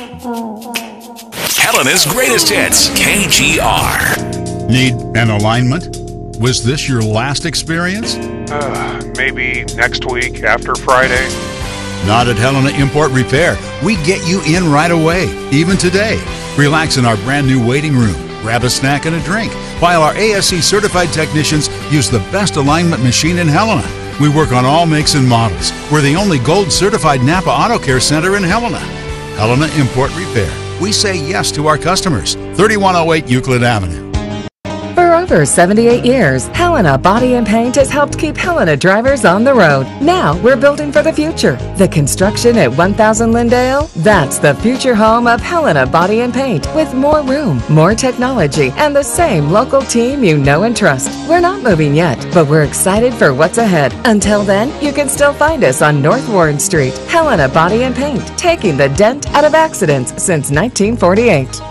Helena's greatest hits, KGR. Need an alignment? Was this your last experience? Maybe next week after Friday. Not at Helena Import Repair. We get you in right away, even today. Relax in our brand new waiting room. Grab a snack and a drink, while our ASE certified technicians use the best alignment machine in Helena. We work on all makes and models. We're the only gold certified Napa Auto Care Center in Helena. Helena Import Repair. We say yes to our customers. 3108 Euclid Avenue. For over 78 years, Helena Body and Paint has helped keep Helena drivers on the road. Now we're building for the future. The construction at 1000 Lindale, that's the future home of Helena Body and Paint, with more room, more technology, and the same local team you know and trust. We're not moving yet, but we're excited for what's ahead. Until then, you can still find us on North Warren Street. Helena Body and Paint, taking the dent out of accidents since 1948.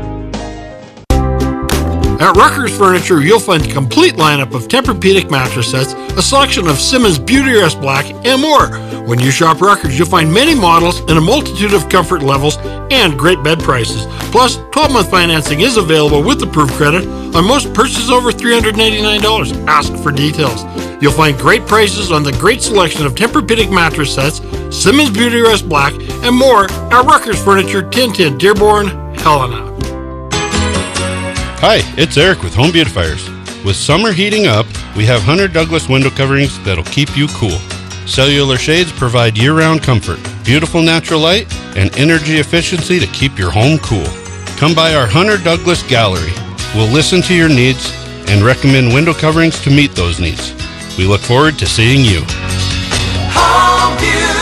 At Rucker's Furniture, you'll find a complete lineup of Tempur-Pedic mattress sets, a selection of Simmons Beautyrest Black, and more. When you shop Rucker's, you'll find many models and a multitude of comfort levels and great bed prices. Plus, 12-month financing is available with approved credit on most purchases over $399. Ask for details. You'll find great prices on the great selection of Tempur-Pedic mattress sets, Simmons Beautyrest Black, and more at Rucker's Furniture, 1010 Dearborn, Helena. Hi, it's Eric with Home Beautifiers. With summer heating up, we have Hunter Douglas window coverings that'll keep you cool. Cellular shades provide year-round comfort, beautiful natural light, and energy efficiency to keep your home cool. Come by our Hunter Douglas Gallery. We'll listen to your needs and recommend window coverings to meet those needs. We look forward to seeing you. Home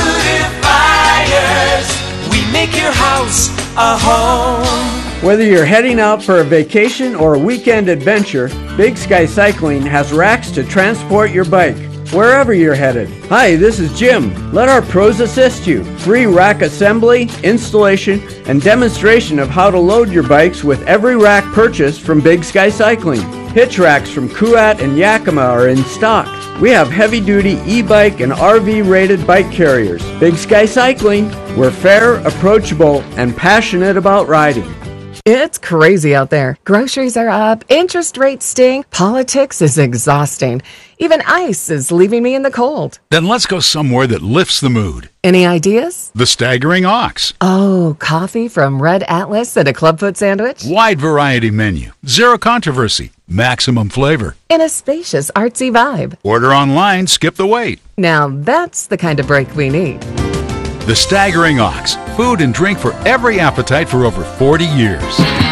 Beautifiers, we make your house a home. Whether you're heading out for a vacation or a weekend adventure, Big Sky Cycling has racks to transport your bike wherever you're headed. Hi, this is Jim. Let our pros assist you. Free rack assembly, installation, and demonstration of how to load your bikes with every rack purchase from Big Sky Cycling. Hitch racks from Kuat and Yakima are in stock. We have heavy-duty e-bike and RV-rated bike carriers. Big Sky Cycling, we're fair, approachable, and passionate about riding. It's crazy out there. Groceries are up, interest rates sting, politics is exhausting. Even ice is leaving me in the cold. Then let's go somewhere that lifts the mood. Any ideas? The Staggering Ox. Oh, coffee from Red Atlas and a Clubfoot sandwich? Wide variety menu. Zero controversy. Maximum flavor. In a spacious, artsy vibe. Order online, skip the wait. Now that's the kind of break we need. The Staggering Ox. Food and drink for every appetite for over 40 years.